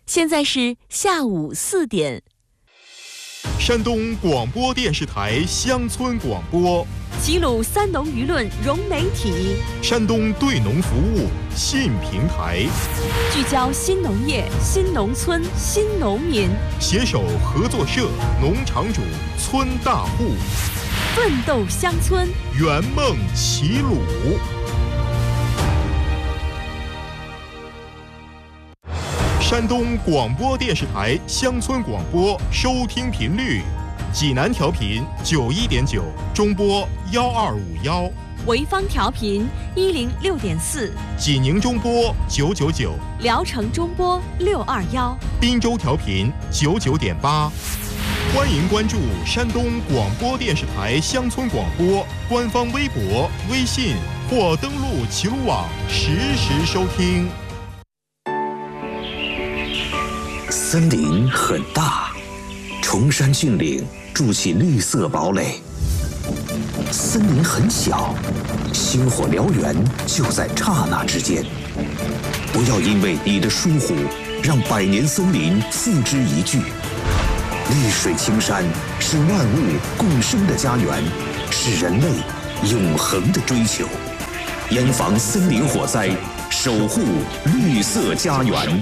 现在是下午4点。 山东广播电视台乡村广播， 齐鲁三农舆论融媒体， 山东对农服务新平台， 聚焦新农业、新农村、新农民， 携手合作社、农场主、村大户， 奋斗乡村， 圆梦齐鲁。山东广播电视台乡村广播收听频率：济南调频91.9，中波1251； 潍坊调频106.4， 济宁中波999， 聊城中波621， 滨州调频99.8。欢迎关注山东广播电视台乡村广播官方微博、微信，或登录齐鲁网实时收听。 森林很大，崇山峻岭筑起绿色堡垒；森林很小，星火燎原就在刹那之间。不要因为你的疏忽，让百年森林付之一炬。绿水青山是万物共生的家园，是人类永恒的追求。严防森林火灾，守护绿色家园。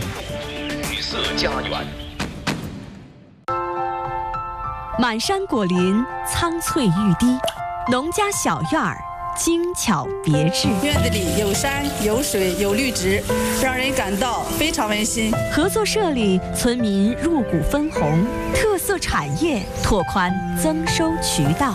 满山果林，苍翠欲滴，农家小院儿精巧别致。 院子里有山有水有绿植，让人感到非常温馨。 合作社里，村民入股分红，特色产业拓宽增收渠道。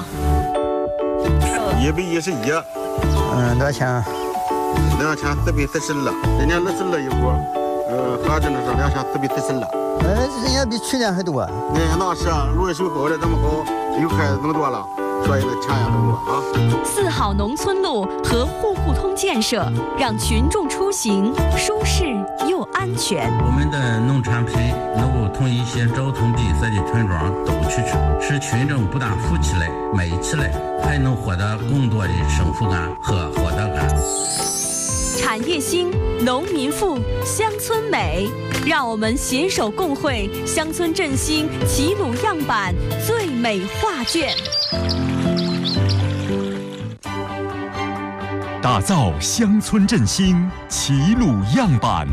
112， 多少钱 ？2440了，人家20了一股，合着呢是2440了。 人家比去年还多。 那是啊，路水好了，这么好，又开这么多了，所以呢钱也很多啊。 4号农村路和户户通建设，让群众出行舒适又安全。 我们的农产品能够从一些交通闭塞的村庄走出去，使群众不但富起来、美起来，还能获得更多的幸福感和获得感。 产业兴，农民富，乡村美，让我们携手共绘乡村振兴齐鲁样板最美画卷， 打造乡村振兴齐鲁样板。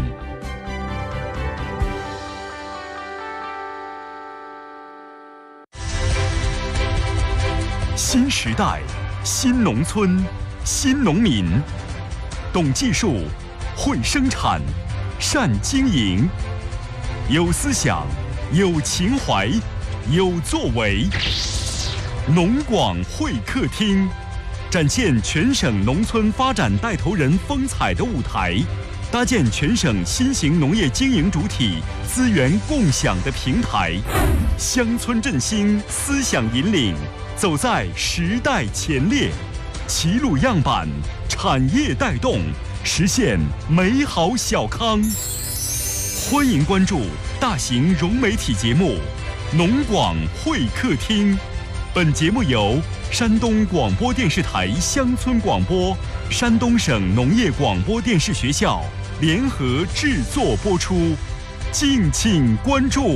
新时代，新农村，新农民。懂技术，会生产，善经营，有思想，有情怀，有作为。农广会客厅，展现全省农村发展带头人风采的舞台，搭建全省新型农业经营主体资源共享的平台，乡村振兴思想引领，走在时代前列。齐鲁样板，产业带动，实现美好小康。欢迎关注大型融媒体节目《农广会客厅》。本节目由山东广播电视台乡村广播、山东省农业广播电视学校联合制作播出，敬请关注。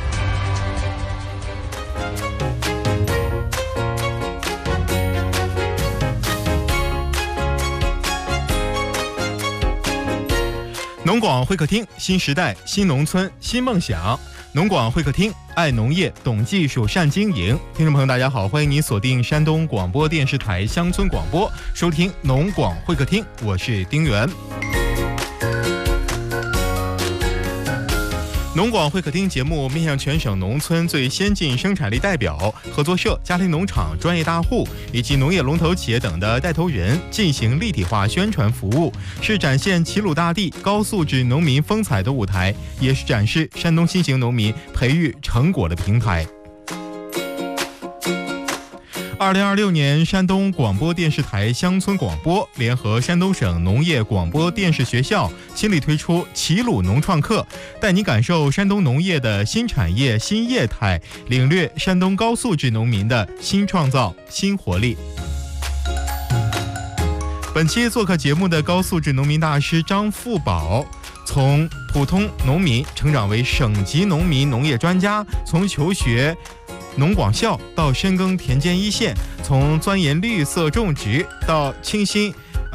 农广会客厅，新时代，新农村，新梦想。农广会客厅，爱农业，懂技术，善经营。听众朋友，大家好，欢迎您锁定山东广播电视台乡村广播，收听农广会客厅，我是丁元。农广会客厅节目面向全省农村最先进生产力代表、合作社、家庭农场、专业大户以及农业龙头企业等的带头人进行立体化宣传服务，是展现齐鲁大地高素质农民风采的舞台，也是展示山东新型农民培育成果的平台。2026年，山东广播电视台乡村广播联合山东省农业广播电视学校倾力推出齐鲁农创课，带你感受山东农业的新产业新业态，领略山东高素质农民的新创造新活力。本期做客节目的高素质农民大师张富宝， 从普通农民成长为省级农民农业专家，从求学农广校到深耕田间一线，从钻研绿色种植到倾心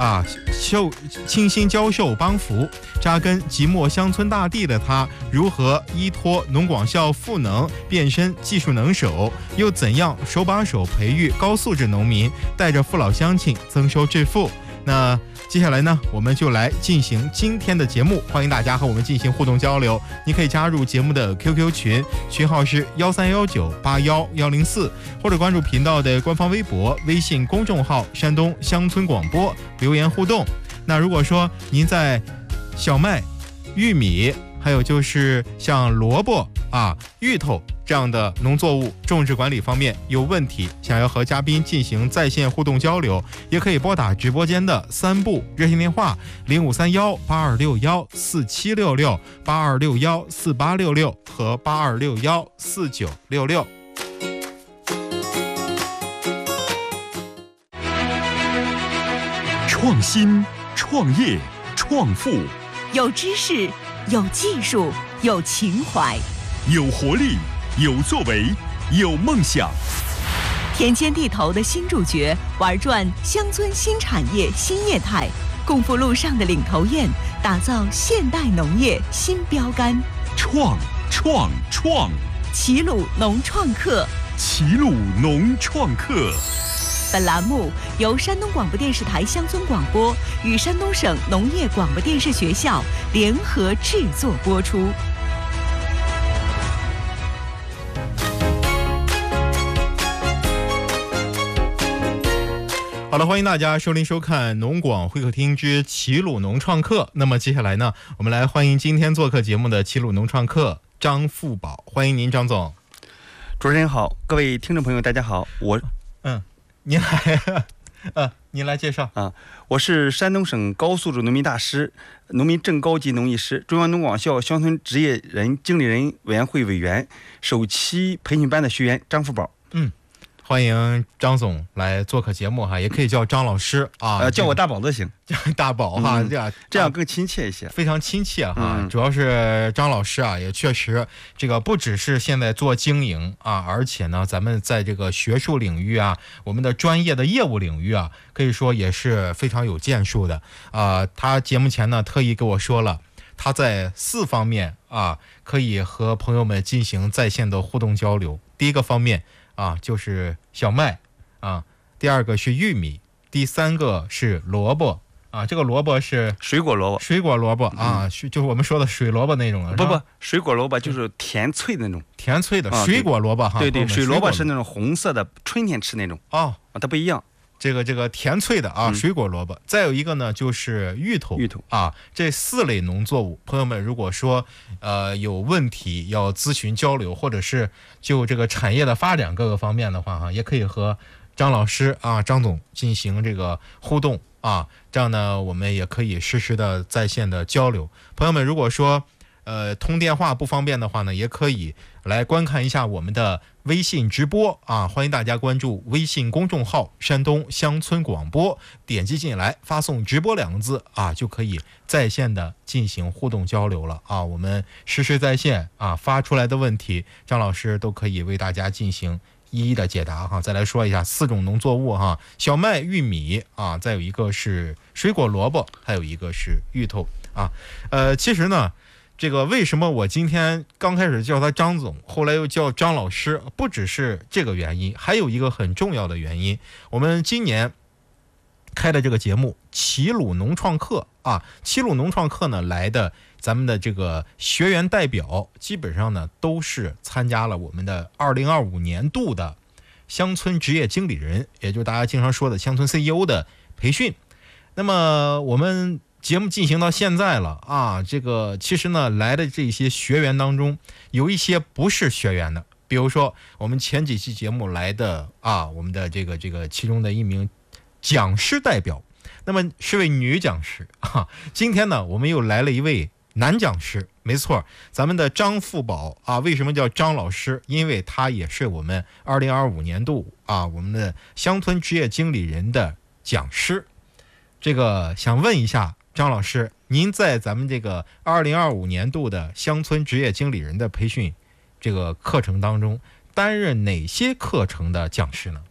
教授帮扶，扎根即墨乡村大地的他，如何依托农广校赋能变身技术能手，又怎样手把手培育高素质农民，带着父老乡亲增收致富？那接下来呢，我们就来进行今天的节目，欢迎大家和我们进行互动交流。你可以加入节目的 QQ 群，群号是1319811104，或者关注频道的官方微博、微信公众号山东乡村广播留言互动。那如果说您在小麦、玉米，还有就是像萝卜芋头这样的农作物种植管理方面有问题，想要和嘉宾进行在线互动交流，也可以拨打直播间的3部热线电话：023182614766、82614866和82614966。 创新、创业、创富， 有知识，有技术，有情怀， 有活力，有作为，有梦想。 田间地头的新主角，玩转乡村新产业新业态，共赴路上的领头雁，打造现代农业新标杆。 创！齐鲁农创客。本栏目由山东广播电视台乡村广播与山东省农业广播电视学校联合制作播出。 好了，欢迎大家收听收看农广会客厅之齐鲁农创客。那么接下来呢，我们来欢迎今天做客节目的齐鲁农创客张富宝，欢迎您，张总。 主持人好，各位听众朋友大家好， 您来介绍我是山东省高素质农民大师、农民正高级农艺师、中央农广校乡村职业人经理人委员会委员、首期培训班的学员张富宝。 欢迎张总来做客节目也可以叫张老师叫我大宝都行， 叫大宝这样更亲切一些， 非常亲切主要是张老师也确实这个不只是现在做经营而且呢，咱们在这个学术领域我们的专业的业务领域可以说也是非常有建树的他节目前呢特意给我说了，他在4方面可以和朋友们进行在线的互动交流。第一个方面就是小麦第二个是玉米，第三个是萝卜这个萝卜是水果萝卜就是我们说的水萝卜那种的。 不，水果萝卜就是甜脆的那种， 甜脆的水果萝卜对，水萝卜是那种红色的，春天吃那种它不一样。 这个甜脆的水果萝卜。再有一个呢就是芋头这4类农作物，朋友们如果说有问题要咨询交流，或者是就这个产业的发展各个方面的话也可以和张老师张总进行这个互动这样呢我们也可以实时的在线的交流。朋友们如果说通电话不方便的话呢，也可以来观看一下我们的微信直播欢迎大家关注微信公众号山东乡村广播，点击进来发送直播2个字就可以在线的进行互动交流了我们实时在线发出来的问题张老师都可以为大家进行一一的解答再来说一下4种农作物小麦、玉米再有一个是水果萝卜，还有一个是芋头其实呢这个为什么我今天刚开始叫他张总，后来又叫张老师，不只是这个原因，还有一个很重要的原因。我们今年开的这个节目齐鲁农创客齐鲁农创客呢来的咱们的这个学员代表基本上呢都是参加了我们的2025年度的乡村职业经理人，也就是大家经常说的乡村 CEO 的培训。那么我们节目进行到现在了这个其实呢来的这些学员当中有一些不是学员的，比如说我们前几期节目来的我们的这个其中的一名讲师代表，那么是位女讲师今天呢我们又来了一位男讲师，没错，咱们的张富宝为什么叫张老师？因为他也是我们2025年度我们的乡村职业经理人的讲师。这个想问一下张老师， 您在咱们这个2025年度的乡村职业经理人的培训这个课程当中，担任哪些课程的讲师呢？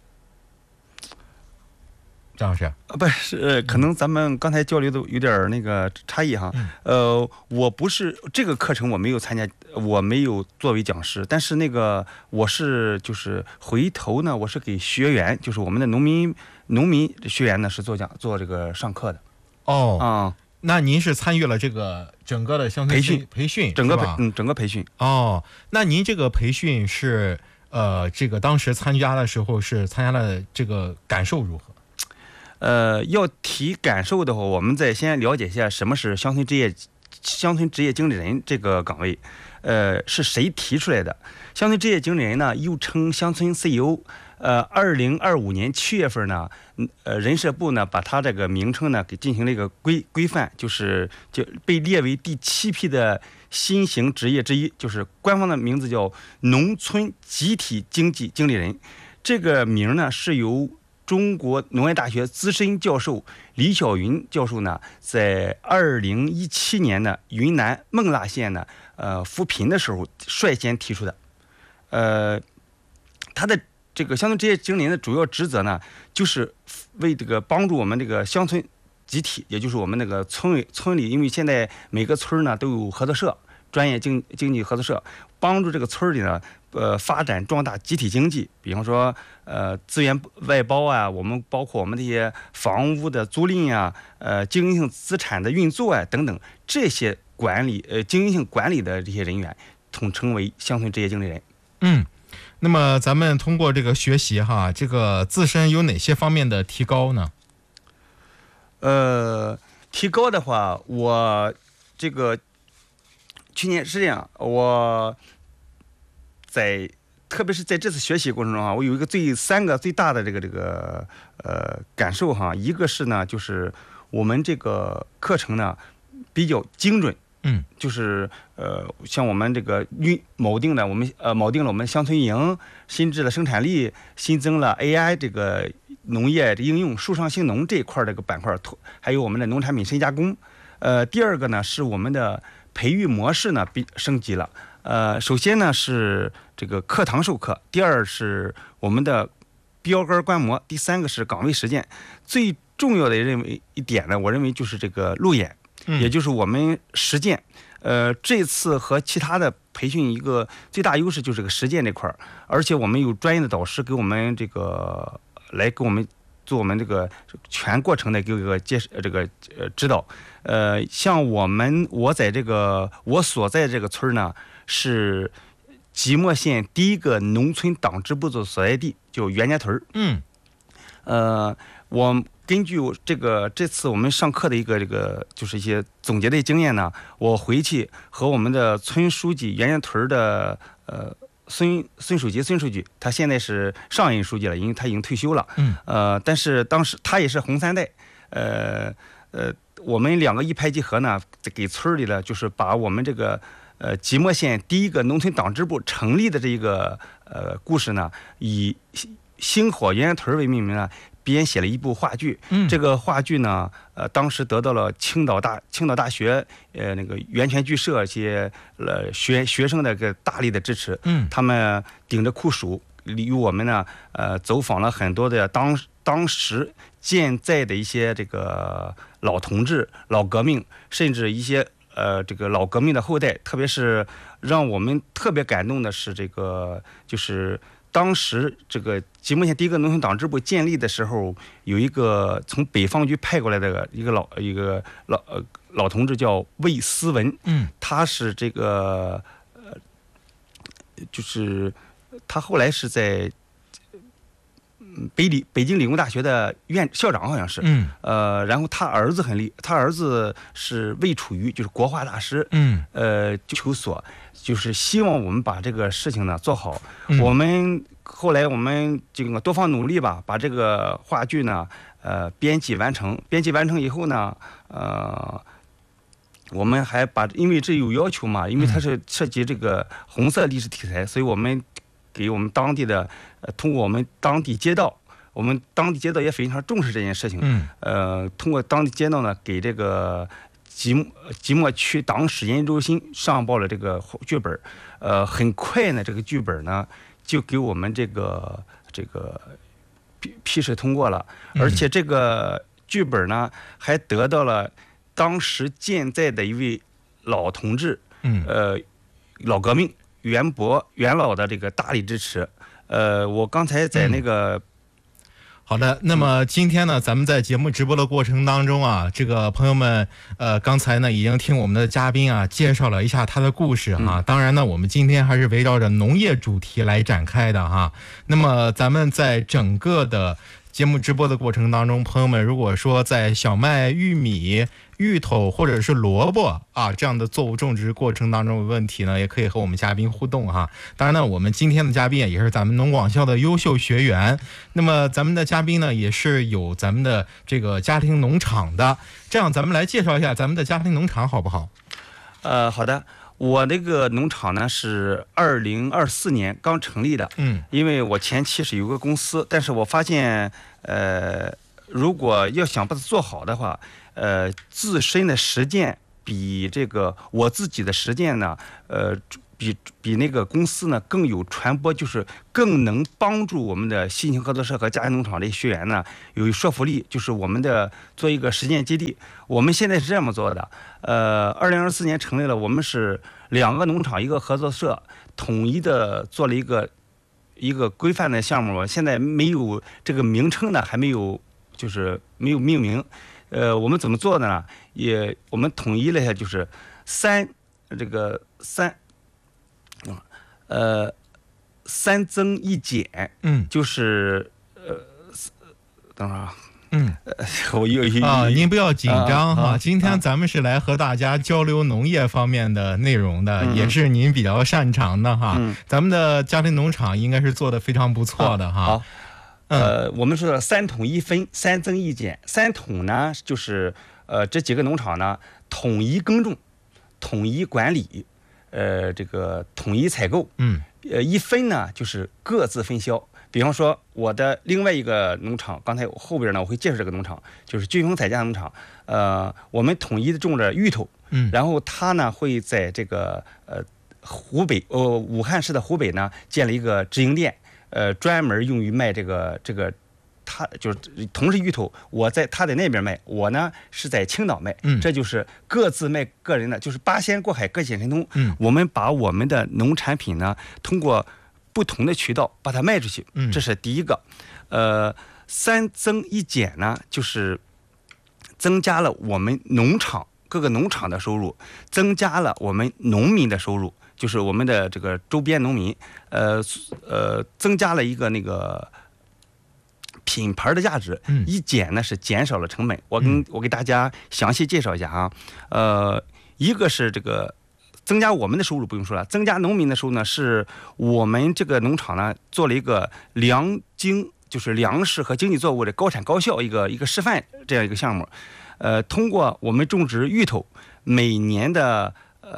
张老师， 不是，可能咱们刚才交流的有点那个差异哈。我不是这个课程我没有参加，我没有作为讲师，但是那个我是就是回头呢，我是给学员，就是我们的农民学员呢是做这个上课的。 哦，那您是参与了这个整个的乡村培训， 整个培训。 哦，那您这个培训是这个当时参加的时候是参加的这个感受如何？ 要提感受的话，我们再先了解一下什么是乡村职业经理人这个岗位，是谁提出来的？乡村职业经理人呢，又称乡村 CEO。2025年7月份呢，人社部呢把它这个名称呢给进行了一个规范，就被列为第7批的新型职业之一，就是官方的名字叫农村集体经济经理人。这个名呢是由中国农业大学资深教授李晓云教授呢，在2017年呢云南勐腊县呢扶贫的时候率先提出的。他的这个乡村职业经理人的主要职责呢，就是为这个帮助我们这个乡村集体，也就是我们那个村里，因为现在每个村呢都有合作社，专业经济合作社，帮助这个村里呢发展壮大集体经济，比方说资源外包啊，我们包括我们这些房屋的租赁啊，经营性资产的运作啊等等，这些经营性管理的这些人员统称为乡村职业经理人。 那么咱们通过这个学习哈，这个自身有哪些方面的提高呢？ 提高的话，我这个去年是这样，我特别是在这次学习过程中啊，我有一个3个最大的这个感受哈。一个是呢，就是我们这个课程呢比较精准。就是像我们这个锚定了我们乡村运营、新质的生产力、新增了 AI 这个农业的应用、树上兴农这一块这个板块，还有我们的农产品深加工。第二个呢是我们的培育模式呢升级了。首先呢是这个课堂授课，第二是我们的标杆观摩，第三个是岗位实践。最重要的一点呢，我认为就是这个路演。也就是我们实践，这次和其他的培训一个最大优势就是这个实践这块儿，而且我们有专业的导师给我们这个来给我们做我们这个全过程的这个指导。像我在这个我所在这个村呢是即墨县第一个农村党支部的所在地，就袁家屯。我根据这次我们上课的一个就是一些总结的经验呢，我回去和我们的村书记袁家屯的孙书记，他现在是上任书记了，因为他已经退休了。但是当时他也是红3代。我们2个一拍即合呢，给村里的就是把我们这个即墨县第一个农村党支部成立的这一个故事呢，以星火袁家屯为命名呢，编写了一部话剧。这个话剧呢，当时得到了青岛大学那个源泉剧社一些学生的个大力的支持。他们顶着酷暑，与我们呢走访了很多的当时健在的一些这个老同志、老革命，甚至一些这个老革命的后代。特别是让我们特别感动的是，这个就是当时这个即墨县第一个农村党支部建立的时候，有一个从北方局派过来的一个老同志叫魏思文。他是这个就是他后来是在北京理工大学的校长好像是。然后他儿子是魏楚瑜，就是国画大师。求索就是希望我们把这个事情呢做好。后来我们这个多方努力吧，把这个话剧呢编辑完成以后呢，我们还因为这有要求嘛，因为它是涉及这个红色历史题材，所以我们给我们当地的通过我们当地街道也非常重视这件事情。通过当地街道呢，给这个即墨区党史研究中心上报了这个剧本，很快呢，这个剧本呢就给我们这个批示通过了，而且这个剧本呢还得到了当时健在的一位老同志，老革命元老的这个大力支持。我刚才在那个。 好的，那么今天呢，咱们在节目直播的过程当中啊，这个朋友们，刚才呢已经听我们的嘉宾啊介绍了一下他的故事哈。当然呢，我们今天还是围绕着农业主题来展开的哈。那么咱们在整个的节目直播的过程当中，朋友们如果说在小麦、玉米、芋头或者是萝卜啊这样的作物种植过程当中有问题呢，也可以和我们嘉宾互动哈。当然呢，我们今天的嘉宾也是咱们农广校的优秀学员。那么咱们的嘉宾呢，也是有咱们的这个家庭农场的。这样咱们来介绍一下咱们的家庭农场好不好？ 好的。我那个农场呢是2024年刚成立的，因为我前期是有个公司，但是我发现，如果要想把它做好的话，自身的实践比这个我自己的实践呢，比那个公司呢更有传播，就是更能帮助我们的新型合作社和家庭农场的学员呢有说服力，就是我们的做一个实践基地。我们现在是这么做的，2024年成立了，我们是2个农场1个合作社，统一的做了一个规范的项目。现在没有这个名称呢，还没有，就是没有命名。我们怎么做的呢？我们统一了一下，就是3增1减，就是等会儿啊。 您不要紧张哈，今天咱们是来和大家交流农业方面的内容的，也是您比较擅长的哈。咱们的家庭农场应该是做的非常不错的哈。 好，我们说的3统1分，3增1减。3统呢，就是这几个农场呢统一耕种，统一管理，这个统一采购。1分呢就是各自分销。比方说我的另外一个农场，刚才后边呢我会介绍这个农场，就是俊丰采家农场。我们统一的种着芋头，然后他呢会在这个湖北武汉市的湖北呢建了一个直营店，专门用于卖这个，他就是同是芋头，他在那边卖，我呢是在青岛卖，这就是各自卖个人的，就是八仙过海各显神通。我们把我们的农产品呢通过不同的渠道把它卖出去，这是第一个。3增1减呢，就是增加了我们各个农场的收入，增加了我们农民的收入，就是我们的这个周边农民，增加了一个那个品牌的价值。1减呢是减少了成本。我给大家详细介绍一下啊。一个是这个增加我们的收入不用说了，增加农民的收入呢，是我们这个农场呢做了一个就是粮食和经济作物的高产高效一个示范这样一个项目。通过我们种植芋头，每年的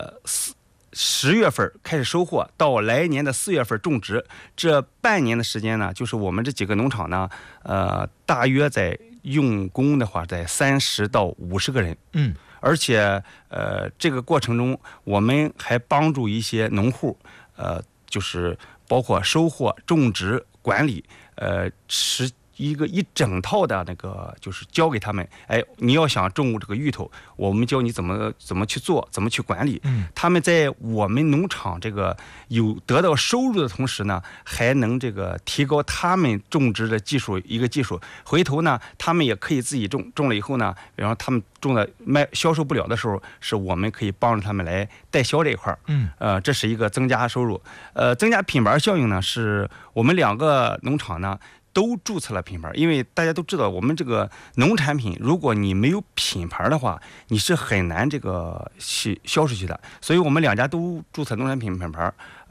10月份开始收获，到来年的4月份种植，这半年的时间呢，就是我们这几个农场呢，大约在用工的话在30到50个人。而且这个过程中，我们还帮助一些农户，就是包括收获、种植、管理，一整套的那个，就是教给他们。你要想种这个芋头，我们教你怎么去做，怎么去管理。他们在我们农场这个有得到收入的同时呢，还能这个提高他们种植的技术。回头呢，他们也可以自己种了以后呢，比方说他们种的销售不了的时候，是我们可以帮助他们来代销这一块儿。这是一个增加收入。增加品牌效应呢，是我们2个农场呢都注册了品牌，因为大家都知道，我们这个农产品，如果你没有品牌的话，你是很难这个销出去的。所以我们2家都注册农产品牌。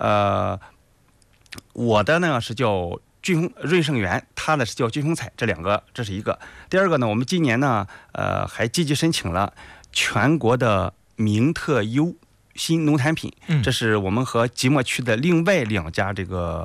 我的呢是叫润盛源，他的是叫俊丰采，这是一个。第二个呢，我们今年呢还积极申请了全国的名特优新农产品，这是我们和即墨区的另外2家这个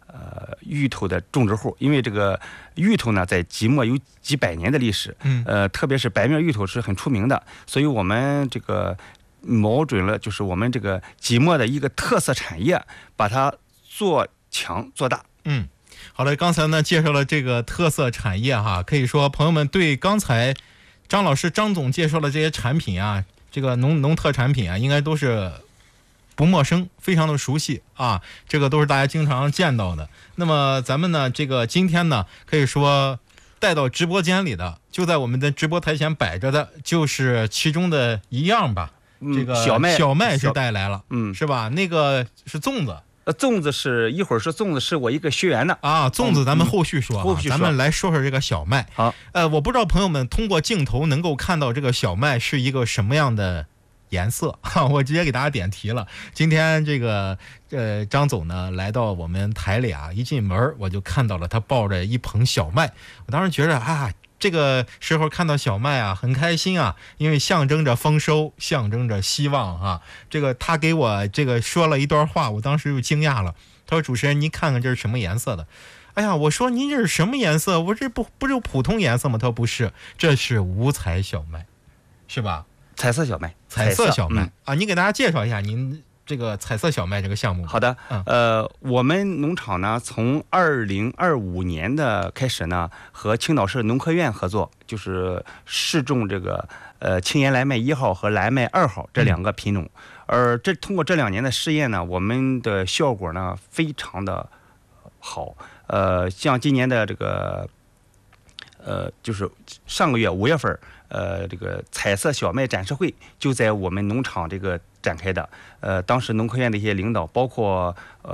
芋头的种植户，因为这个芋头呢，在即墨有几百年的历史，特别是白面芋头是很出名的，所以我们这个瞄准了就是我们这个即墨的一个特色产业，把它做强做大。 好了，刚才呢介绍了这个特色产业哈，可以说朋友们对刚才张老师张总介绍的这些产品啊，这个农特产品啊，应该都是不陌生，非常的熟悉啊，这个都是大家经常见到的。那么咱们呢，这个今天呢，可以说带到直播间里的，就在我们的直播台前摆着的，就是其中的一样吧。这个小麦是带来了，是吧？那个是粽子。 粽子是一会儿是粽子，是我一个学员的啊。粽子咱们后续说，咱们来说说这个小麦。 好， 我不知道朋友们通过镜头能够看到这个小麦是一个什么样的颜色哈，我直接给大家点题了。今天这个张总呢来到我们台里啊，一进门我就看到了他抱着一捧小麦，我当时觉得啊，这个时候看到小麦啊很开心啊，因为象征着丰收，象征着希望啊。这个他给我这个说了一段话，我当时就惊讶了。他说：“主持人，您看看这是什么颜色的？”哎呀，我说您这是什么颜色？我这不是普通颜色吗？他说不是，这是五彩小麦，是吧？ 彩色小麦， 彩色小麦啊！你给大家介绍一下您这个彩色小麦这个项目。 好的，我们农场呢，从2025年的开始呢，和青岛市农科院合作，就是试种这个青岩蓝麦1号和蓝麦2号这2个品种。而通过这2年的试验呢，我们的效果呢非常的好。像今年的这个就是上个月5月份。这个彩色小麦展示会就在我们农场这个展开的。当时农科院的一些领导，包括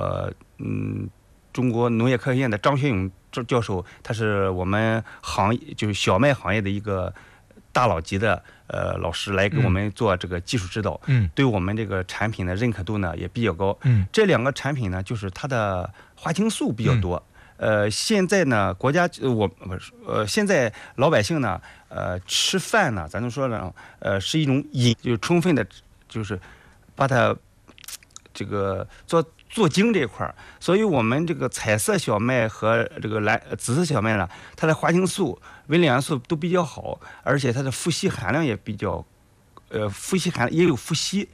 中国农业科学院的张学勇教授，他是我们就是小麦行业的一个大佬级的老师，来给我们做这个技术指导。对我们这个产品的认可度呢也比较高。这2个产品呢，就是它的花青素比较多。现在呢，国家现在老百姓呢，吃饭呢，咱就说了，是一种就是充分的，就是把它这个做精这一块儿。所以我们这个彩色小麦和这个紫色小麦呢，它的花青素、微量元素都比较好，而且它的富硒含量也比较，也有富硒，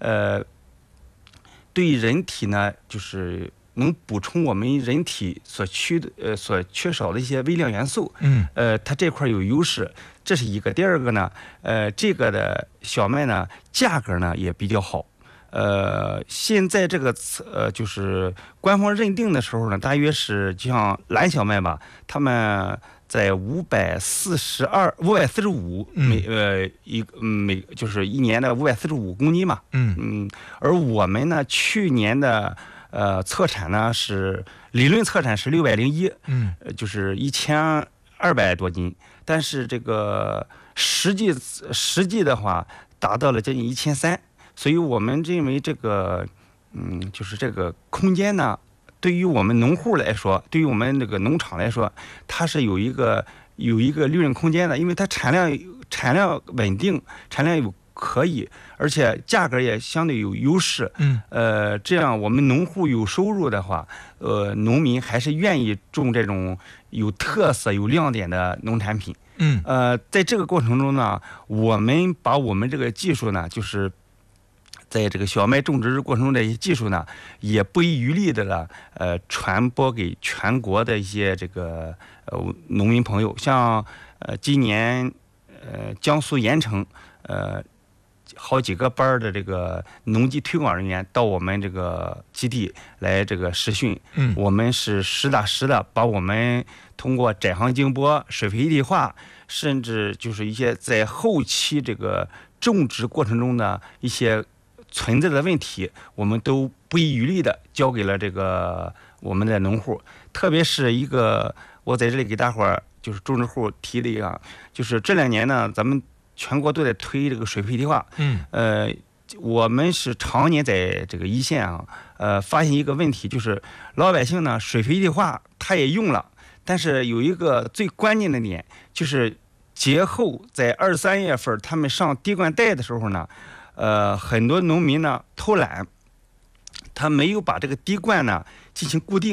对人体呢就是能补充我们人体所缺少的一些微量元素。它这块有优势，这是一个。第二个呢，这个的小麦呢价格呢也比较好。现在这个就是官方认定的时候呢，大约是就像蓝小麦吧，他们在545每就是一年的545公斤嘛。而我们呢去年的测产呢是理论测产是601，就是1200多斤，但是这个实际的话达到了将近1300，所以我们认为这个就是这个空间呢，对于我们农户来说，对于我们这个农场来说，它是有一个利润空间的，因为它产量稳定，产量可以，而且价格也相对有优势。这样我们农户有收入的话，农民还是愿意种这种有特色、有亮点的农产品。在这个过程中呢，我们把我们这个技术呢，就是在这个小麦种植过程中的一些技术呢，也不遗余力的了，传播给全国的一些这个农民朋友。像今年江苏盐城好几个班的这个农技推广人员到我们这个基地来这个实训。我们是实打实的把我们通过窄行经播、水培一体化，甚至就是一些在后期这个种植过程中的一些存在的问题，我们都不遗余力的交给了这个我们的农户。特别是一个，我在这里给大伙儿就是种植户提了一个，就是这2年呢，咱们全国都在推这个水培一体化。我们是常年在这个一线啊，发现一个问题，就是老百姓呢水培一体化他也用了，但是有一个最关键的点，就是节后在2、3月份他们上滴灌带的时候呢，很多农民呢偷懒，他没有把这个滴灌呢进行固定，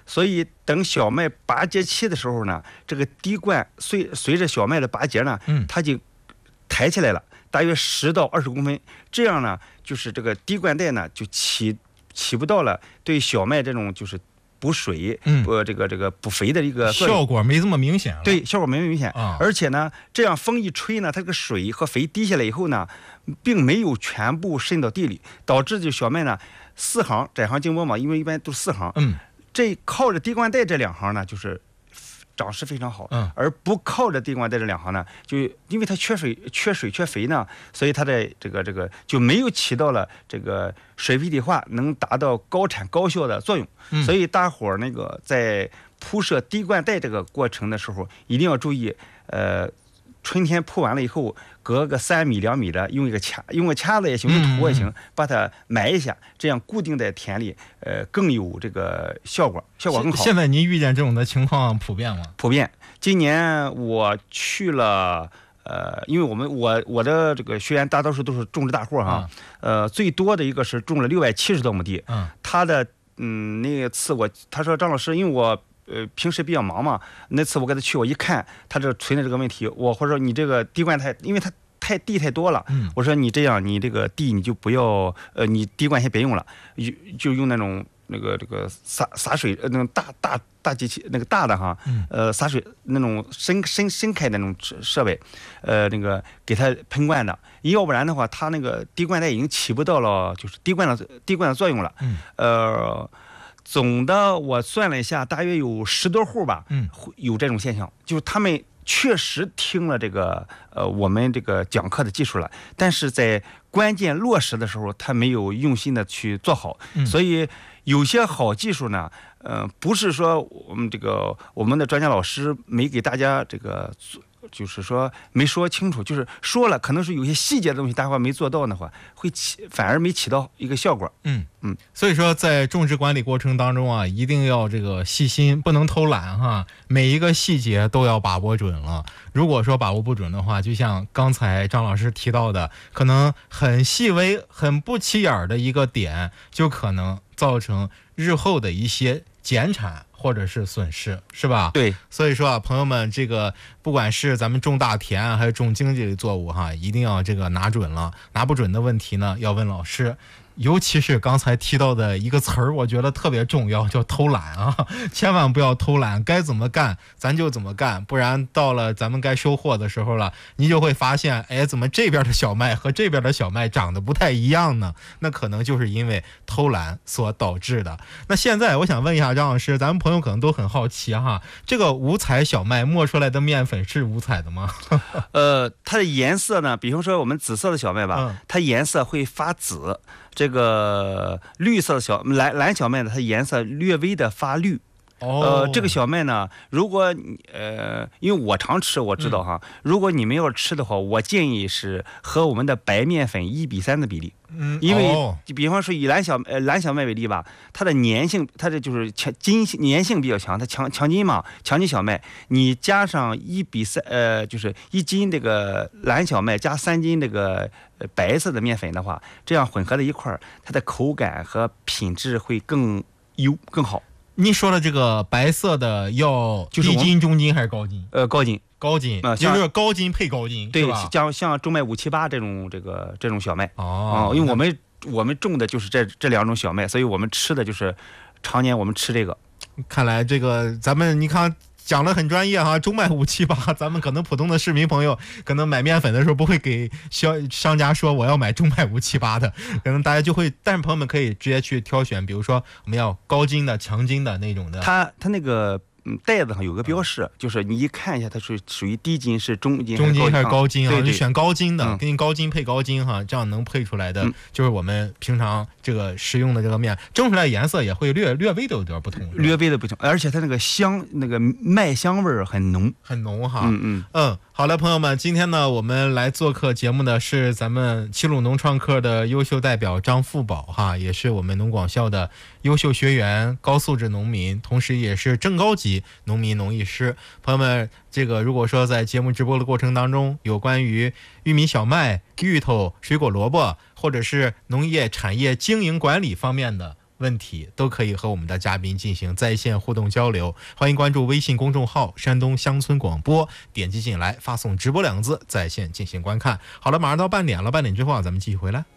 所以等小麦拔节期的时候呢，这个滴灌随着小麦的拔节呢，它就抬起来了，大约10到20公分。这样呢，就是这个滴灌带呢就起不到了对小麦这种就是补水、这个补肥的一个效果没这么明显了。 对，效果没那么明显。而且呢，这样风一吹呢，它这个水和肥滴下来以后呢，并没有全部渗到地里，导致就小麦呢4行窄行经播嘛，因为一般都是4行。这靠着滴灌带这2行呢，就是长势非常好。而不靠着滴灌带这2行呢，就因为它缺水缺肥呢，所以它的这个就没有起到了这个水肥体化能达到高产高效的作用。所以大伙儿那个在铺设滴灌带这个过程的时候，一定要注意，春天铺完了以后，隔个3米2米的，用个掐子也行，用土也行，把它埋一下，这样固定在田里，更有这个效果更好。 现在您遇见这种的情况普遍吗？ 普遍。今年我去了，因为我的这个学员大多数都是种植大户哈，最多的一个是种了670多亩地，他的那次他说张老师，因为我平时比较忙嘛，那次我给他去，我一看他这存在这个问题，我或者说你这个滴灌因为他地太多了，我说你这样，你这个地你就不要，你滴灌先别用了，就用那种这个洒水那种大机器那个大的哈，洒水那种深开的那种设备，那个给它喷灌的，要不然的话，它那个滴灌带已经起不到了就是滴灌的作用了。总的我算了一下，大约有10多户吧，有这种现象，就是他们确实听了这个我们这个讲课的技术了，但是在关键落实的时候，他没有用心的去做好，所以有些好技术呢，不是说我们的专家老师没给大家这个。就是说没说清楚，就是说了，可能是有些细节的东西大家没做到的话，反而没起到一个效果。 所以说在种植管理过程当中啊，一定要这个细心，不能偷懒哈，每一个细节都要把握准了。如果说把握不准的话，就像刚才张老师提到的，可能很细微、很不起眼的一个点，就可能造成日后的一些减产或者是损失，是吧？ 对， 所以说啊，朋友们，这个不管是咱们种大田还是种经济类作物哈，一定要这个拿准了，拿不准的问题呢，要问老师。尤其是刚才提到的一个词儿，我觉得特别重要，叫偷懒啊！千万不要偷懒，该怎么干咱就怎么干，不然到了咱们该收获的时候了，你就会发现，哎，怎么这边的小麦和这边的小麦长得不太一样呢？那可能就是因为偷懒所导致的。那现在我想问一下张老师，咱们朋友可能都很好奇哈，这个五彩小麦磨出来的面粉是五彩的吗？ 它的颜色呢，比方说我们紫色的小麦吧，它颜色会发紫。这个绿色的蓝小麦呢，它颜色略微的发绿。这个小麦呢，如果因为我常吃，我知道哈，如果你们要吃的话，我建议是和我们的白面粉1:3的比例。因为比方说以蓝小麦为例吧，它的粘性，它的就是粘性比较强，它强筋嘛，强筋小麦，你加上1:3，就是1斤这个蓝小麦加3斤这个白色的面粉的话，这样混合在一块儿，它的口感和品质会更更好。 您说的这个白色的要低筋、中筋还是高筋？高筋就是高筋配高筋， 对， 是吧？ 像中麦578这种小麦因为我们种的就是这2种小麦，所以我们吃的就是常年我们吃这个。 看来这个咱们你看讲得很专业哈，中麦578，咱们可能普通的市民朋友可能买面粉的时候不会给商家说我要买中麦578的，可能大家就会，但是朋友们可以直接去挑选，比如说我们要高筋的、强筋的那种的。 它那个袋子上有个标示，就是你一看一下，它是属于低筋是中筋还是高筋啊？ 对， 就选高筋的，给你高筋配高筋哈，这样能配出来的就是我们平常这个食用的这个面，蒸出来颜色也会略微的有点不同， 略微的不同，而且它那个麦香味很浓哈。好了，朋友们，今天呢，我们来做客节目的是咱们齐鲁农创客的优秀代表张富宝哈，也是我们农广校的优秀学员、高素质农民，同时也是正高级农民农艺师。朋友们，这个如果说在节目直播的过程当中，有关于玉米、小麦、芋头、水果、萝卜，或者是农业产业经营管理方面的问题，都可以和我们的嘉宾进行在线互动交流。欢迎关注微信公众号山东乡村广播，点击进来发送直播2个字，在线进行观看。好了，马上到半点了，半点之后咱们继续回来。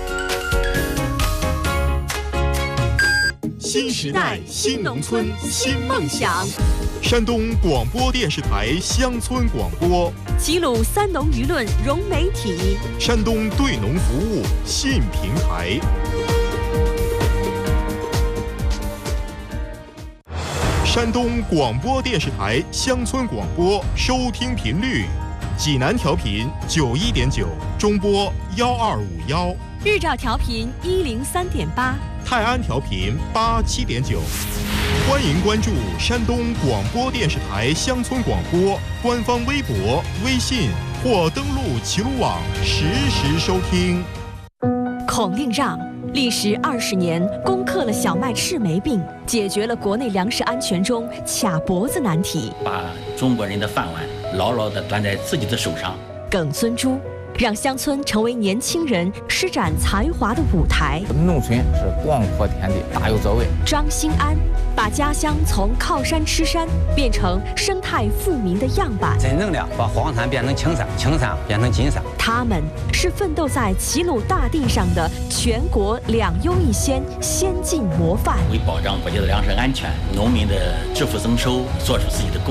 新时代新农村新梦想，山东广播电视台乡村广播， 齐鲁3农舆论融媒体， 山东对农服务新平台。山东广播电视台乡村广播收听频率：济南调频91.9，中波1251； 日照调频103.8。 泰安调频87.9，欢迎关注山东广播电视台乡村广播官方微博、微信或登录齐鲁网实时收听。 孔令让历时20年，攻克了小麦赤霉病，解决了国内粮食安全中卡脖子难题， 把中国人的饭碗牢牢地攥在自己的手上。 耿孙洙让乡村成为年轻人施展才华的舞台。 农村是广阔天地，大有作为。 张兴安把家乡从靠山吃山变成生态富民的样板， 真正的把黄山变成青山，青山变成金山。 他们是奋斗在齐鲁大地上的全国2优1先先进模范， 为保障国家的粮食安全、农民的致富增收做出自己的贡献。